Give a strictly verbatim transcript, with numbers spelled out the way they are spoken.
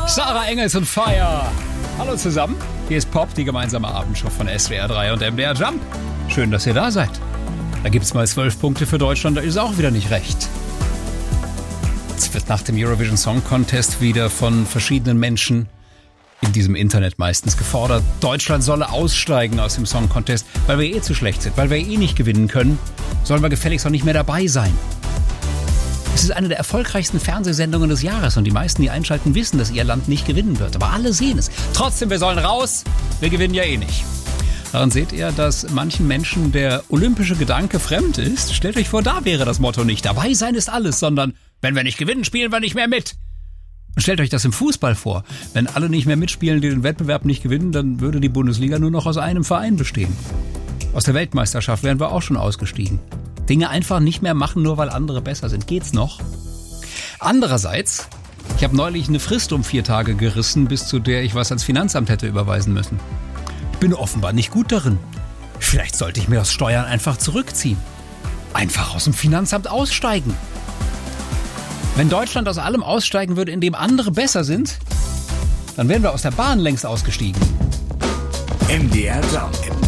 Sarah Engels und Fire. Hallo zusammen, hier ist Pop, die gemeinsame Abendshow von S W R drei und M D R Jump. Schön, dass ihr da seid. Da gibt's mal zwölf Punkte für Deutschland, da ist auch wieder nicht recht. Es wird nach dem Eurovision Song Contest wieder von verschiedenen Menschen in diesem Internet meistens gefordert, Deutschland solle aussteigen aus dem Song Contest, weil wir eh zu schlecht sind, weil wir eh nicht gewinnen können, sollen wir gefälligst auch nicht mehr dabei sein. Es ist eine der erfolgreichsten Fernsehsendungen des Jahres und die meisten, die einschalten, wissen, dass ihr Land nicht gewinnen wird. Aber alle sehen es. Trotzdem, wir sollen raus, wir gewinnen ja eh nicht. Daran seht ihr, dass manchen Menschen der olympische Gedanke fremd ist. Stellt euch vor, da wäre das Motto nicht dabei sein ist alles, sondern wenn wir nicht gewinnen, spielen wir nicht mehr mit. Und stellt euch das im Fußball vor. Wenn alle nicht mehr mitspielen, die den Wettbewerb nicht gewinnen, dann würde die Bundesliga nur noch aus einem Verein bestehen. Aus der Weltmeisterschaft wären wir auch schon ausgestiegen. Dinge einfach nicht mehr machen, nur weil andere besser sind. Geht's noch? Andererseits, ich habe neulich eine Frist um vier Tage gerissen, bis zu der ich was ans Finanzamt hätte überweisen müssen. Ich bin offenbar nicht gut darin. Vielleicht sollte ich mir das Steuern einfach zurückziehen. Einfach aus dem Finanzamt aussteigen. Wenn Deutschland aus allem aussteigen würde, in dem andere besser sind, dann wären wir aus der Bahn längst ausgestiegen. M D R Jump.